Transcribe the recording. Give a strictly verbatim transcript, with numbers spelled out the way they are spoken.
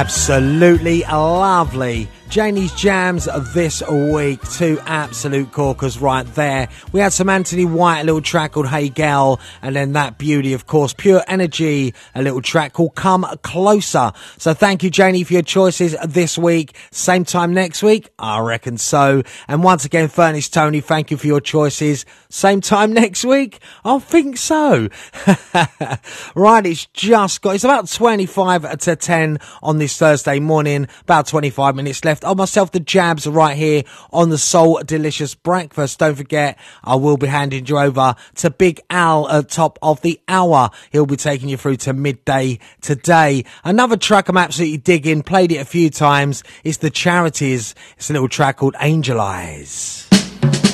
Absolutely lovely. Janie's Jams this week, two absolute corkers right there. We had some Anthony White, a little track called Hey Gal, and then that beauty, of course, Pure Energy, a little track called Come Closer. So thank you, Janie, for your choices this week. Same time next week? I reckon so. And once again, Furnace Tony, thank you for your choices. Same time next week? I think so. Right, it's just got, it's about twenty-five to ten on this Thursday morning, about twenty-five minutes left on myself the jabs right here on the Soul Delicious Breakfast. Don't forget, I will be handing you over to Big Al at top of the hour. He'll be taking you through to midday today. Another track I'm absolutely digging, played it a few times, it's the Charities. It's a little track called Angel Eyes.